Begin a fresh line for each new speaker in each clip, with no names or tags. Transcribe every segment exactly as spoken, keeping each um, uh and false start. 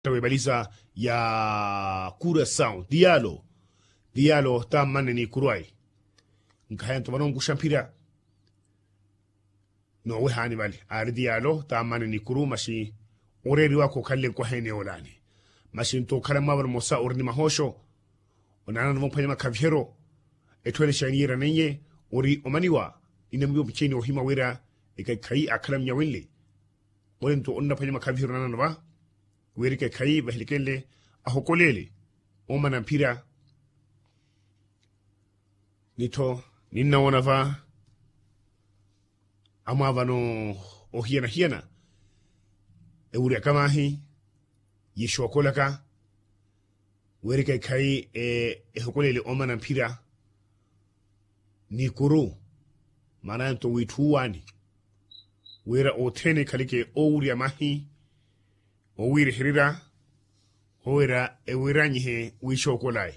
Tawebaliza ya Curaçao Diallo Diallo ta manne ni kuruai nkayan to manon kushampira no we hani bali ar Diallo ta manne ni kuru mashi oreri wako kalle ko hene olani mashi to kala mawar mosa orni mahosho onana no panyama kavyero etwele shanira nenye ori omaniwa inamyo bicheni o hima wera e kai kai akalam nyawinle oren to onna panyama kavyero nana ba weri kai kai bahlikele ahokolele o manampira nito ninna wona va amava no o hiena hiena e uri kama hi yisho kolaka weri kai kai e e hokolele o manampira ni kuru mana to wituani wera o tene kalike o uri amahi o wiri hirira o wera e wiranyi he wisho kolai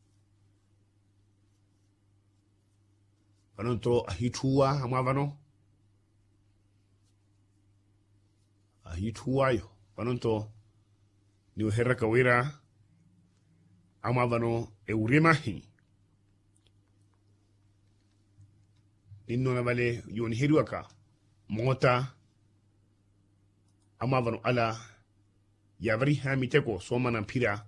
Panonto ahitua amavano ahitua yo panonto ni uherra kawira amavano e urimahi ninno na vale yoni hiruaka mota amavano ala yavari hamiteko soma na mpira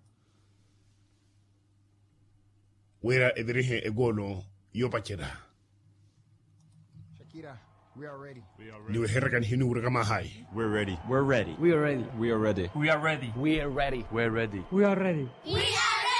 wera edrehe egolo yopachera
Shakira, we are ready.
Niwe herkan hinu urgama hai.
We're ready.
We're ready.
We are ready.
We are ready.
We are ready.
We are ready.
We're ready.
We are ready.
We are